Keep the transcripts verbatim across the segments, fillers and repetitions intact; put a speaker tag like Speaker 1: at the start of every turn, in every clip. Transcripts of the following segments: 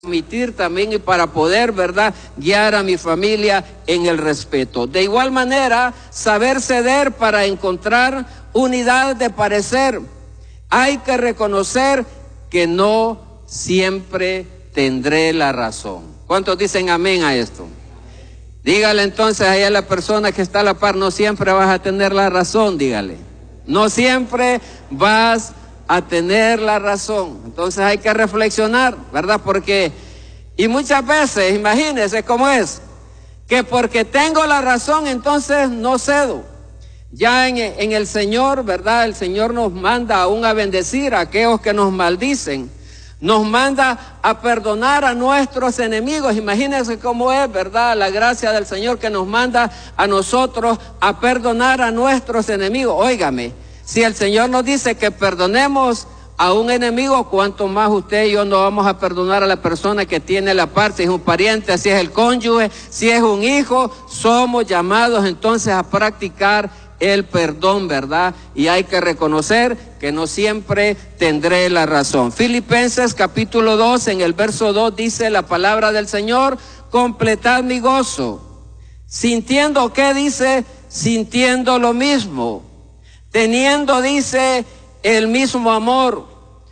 Speaker 1: transmitir también y para poder, ¿verdad?, guiar a mi familia en el respeto. De igual manera, saber ceder para encontrar unidad de parecer. Hay que reconocer que no siempre tendré la razón. ¿Cuántos dicen amén a esto? Dígale entonces ahí a la persona que está a la par, no siempre vas a tener la razón, dígale. No siempre vas a tener la razón. Entonces hay que reflexionar, ¿verdad? Porque, y muchas veces, imagínense cómo es, que porque tengo la razón, entonces no cedo. Ya en, en el Señor, ¿verdad? El Señor nos manda aún a bendecir a aquellos que nos maldicen. Nos manda a perdonar a nuestros enemigos. Imagínense cómo es, ¿verdad? La gracia del Señor que nos manda a nosotros a perdonar a nuestros enemigos. Óigame, si el Señor nos dice que perdonemos a un enemigo, ¿cuánto más usted y yo no vamos a perdonar a la persona que tiene la par? Si es un pariente, si es el cónyuge, si es un hijo, somos llamados entonces a practicar el perdón, ¿verdad? Y hay que reconocer que no siempre tendré la razón. Filipenses capítulo dos, en el verso dos dice la palabra del Señor: completad mi gozo, sintiendo, ¿qué dice? Sintiendo lo mismo, teniendo, dice, el mismo amor,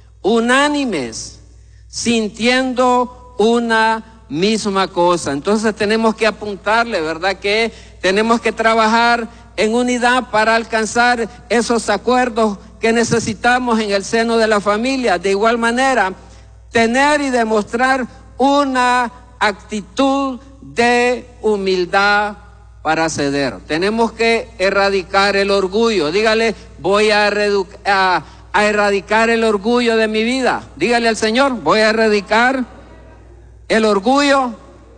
Speaker 1: unánimes, sintiendo una misma cosa. Entonces tenemos que apuntarle, ¿verdad?, que tenemos que trabajar en unidad para alcanzar esos acuerdos que necesitamos en el seno de la familia. De igual manera, tener y demostrar una actitud de humildad para ceder. Tenemos que erradicar el orgullo. Dígale, voy a, a, a erradicar el orgullo de mi vida. Dígale al Señor, voy a erradicar el orgullo.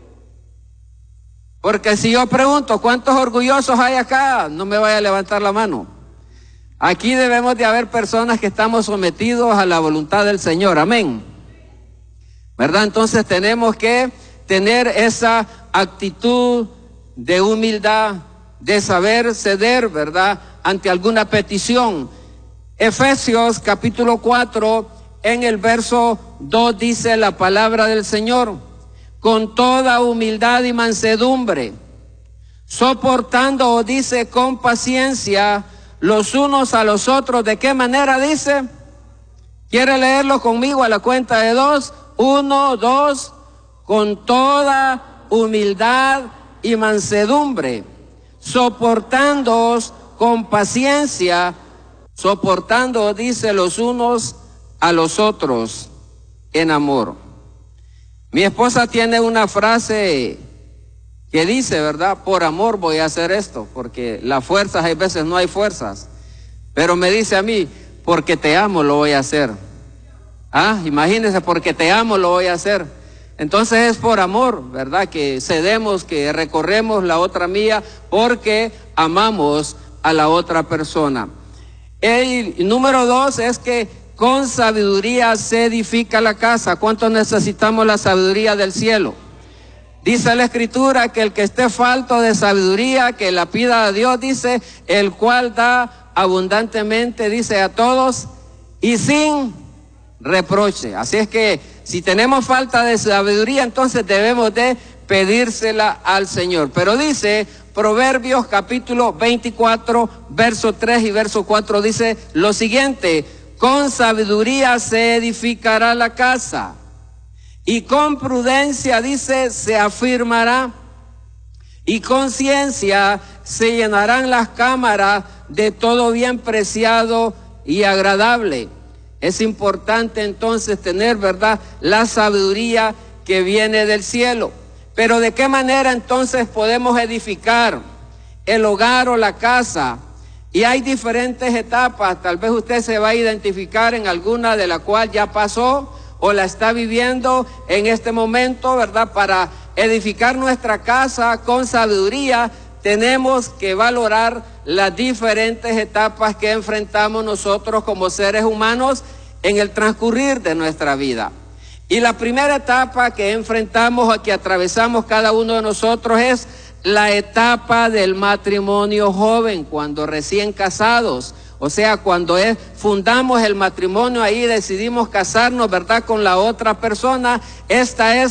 Speaker 1: Porque si yo pregunto, ¿cuántos orgullosos hay acá? No me vaya a levantar la mano. Aquí debemos de haber personas que estamos sometidos a la voluntad del Señor. Amén. ¿Verdad? Entonces tenemos que tener esa actitud de humildad, de saber ceder, ¿verdad?, ante alguna petición. Efesios capítulo cuatro, en el verso dos dice la palabra del Señor: con toda humildad y mansedumbre, soportando, dice, con paciencia los unos a los otros. ¿De qué manera dice? ¿Quiere leerlo conmigo a la cuenta de dos? Uno, dos. Con toda humildad y mansedumbre, soportándoos con paciencia, soportando, dice, los unos a los otros en amor. Mi esposa tiene una frase que dice, ¿verdad?, por amor voy a hacer esto, porque las fuerzas, hay veces no hay fuerzas, pero me dice a mí, porque te amo lo voy a hacer. Ah, imagínense, porque te amo lo voy a hacer. Entonces es por amor, ¿verdad?, que cedemos, que recorremos la otra milla, porque amamos a la otra persona. El número dos es que con sabiduría se edifica la casa. ¿Cuánto necesitamos la sabiduría del cielo? Dice la Escritura que el que esté falto de sabiduría, que la pida a Dios, dice, el cual da abundantemente, dice, a todos y sin reproche. Así es que si tenemos falta de sabiduría, entonces debemos de pedírsela al Señor. Pero dice Proverbios capítulo veinticuatro, verso tres y verso cuatro, dice lo siguiente: con sabiduría se edificará la casa, y con prudencia, dice, se afirmará, y con ciencia se llenarán las cámaras de todo bien preciado y agradable. Es importante entonces tener, ¿verdad?, la sabiduría que viene del cielo. Pero ¿de qué manera entonces podemos edificar el hogar o la casa? Y hay diferentes etapas. Tal vez usted se va a identificar en alguna de la cual ya pasó o la está viviendo en este momento, ¿verdad? Para edificar nuestra casa con sabiduría, tenemos que valorar las diferentes etapas que enfrentamos nosotros como seres humanos en el transcurrir de nuestra vida. Y la primera etapa que enfrentamos o que atravesamos cada uno de nosotros es la etapa del matrimonio joven, cuando recién casados O sea, cuando es, fundamos el matrimonio, ahí decidimos casarnos, ¿verdad?, con la otra persona. Esta es